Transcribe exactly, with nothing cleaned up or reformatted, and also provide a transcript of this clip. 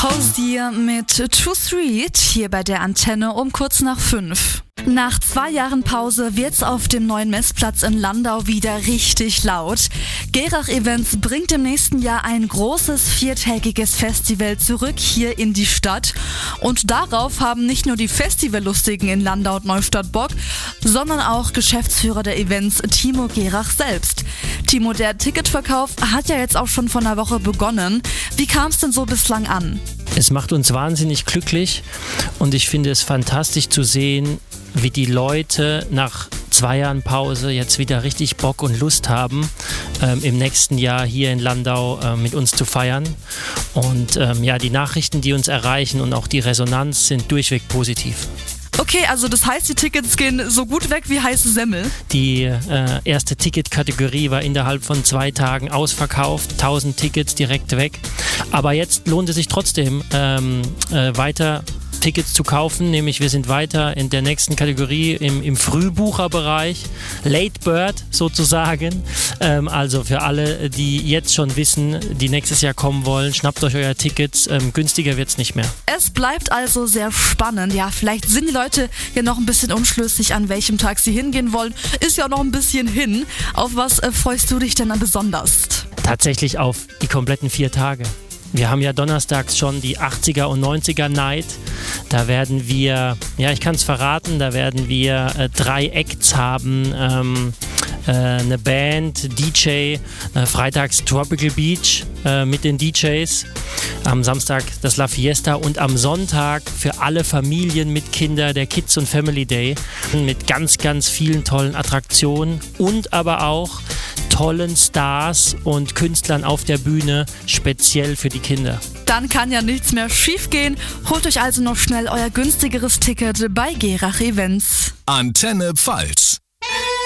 Hosier mit Too Sweet hier bei der Antenne um kurz nach fünf. Nach zwei Jahren Pause wird's auf dem neuen Messplatz in Landau wieder richtig laut. Gerach Events bringt im nächsten Jahr ein großes viertägiges Festival zurück hier in die Stadt. Und darauf haben nicht nur die Festivallustigen in Landau und Neustadt Bock, sondern auch Geschäftsführer der Events Timo Gerach selbst. Timo, der Ticketverkauf hat ja jetzt auch schon vor einer Woche begonnen. Wie kam es denn so bislang an? Es macht uns wahnsinnig glücklich und ich finde es fantastisch zu sehen, wie die Leute nach zwei Jahren Pause jetzt wieder richtig Bock und Lust haben, ähm, im nächsten Jahr hier in Landau äh, mit uns zu feiern. Und ähm, ja, die Nachrichten, die uns erreichen und auch die Resonanz sind durchweg positiv. Okay, also das heißt, die Tickets gehen so gut weg wie heiße Semmel? Die äh, erste Ticketkategorie war innerhalb von zwei Tagen ausverkauft, tausend Tickets direkt weg. Aber jetzt lohnt es sich trotzdem ähm, äh, weiter Tickets zu kaufen, nämlich wir sind weiter in der nächsten Kategorie im, im Frühbucherbereich, Late Bird sozusagen. Ähm, also für alle, die jetzt schon wissen, die nächstes Jahr kommen wollen, schnappt euch euer Tickets, ähm, günstiger wird es nicht mehr. Es bleibt also sehr spannend. Ja, vielleicht sind die Leute ja noch ein bisschen unschlüssig, an welchem Tag sie hingehen wollen. Ist ja noch ein bisschen hin. Auf was äh, freust du dich denn dann besonders? Tatsächlich auf die kompletten vier Tage. Wir haben ja donnerstags schon die achtziger und neunziger Night. Da werden wir, ja ich kann es verraten, da werden wir äh, drei Acts haben. Ähm, äh, eine Band, D J, äh, freitags Tropical Beach äh, mit den D Js. Am Samstag das La Fiesta und am Sonntag für alle Familien mit Kindern der Kids und Family Day. Mit ganz, ganz vielen tollen Attraktionen und aber auch tollen Stars und Künstlern auf der Bühne, speziell für die Kinder. Dann kann ja nichts mehr schief gehen. Holt euch also noch schnell euer günstigeres Ticket bei Gerach Events. Antenne Pfalz.